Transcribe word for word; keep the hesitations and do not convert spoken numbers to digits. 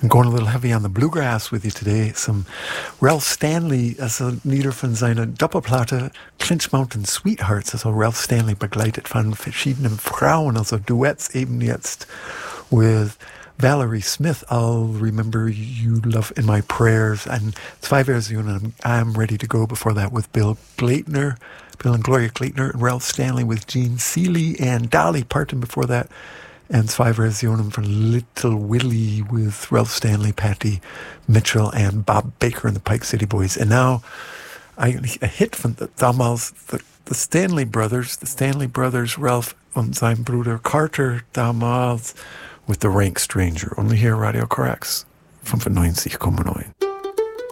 I'm going a little heavy on the bluegrass with you today. Some Ralph Stanley, also nieder von seiner Doppelplatte Clinch Mountain Sweethearts, also Ralph Stanley begleitet von verschiedenen Frauen, also Duets eben jetzt with Valerie Smith, I'll Remember You Love in My Prayers, and zwei Versionen, I'm Ready to Go before that with Bill Gleitner, Bill and Gloria Gleitner, and Ralph Stanley with Gene Seeley and Dolly Parton before that, and zwei Versionen von Little Willie with Ralph Stanley, Patti Mitchell, and Bob Baker and the Pike City Boys. And now, eigentlich a hit von damals, the, the Stanley Brothers, the Stanley Brothers, Ralph und sein Bruder Carter damals, with The Rank Stranger. Only here, Radio Corax, fünfundneunzig Komma neun.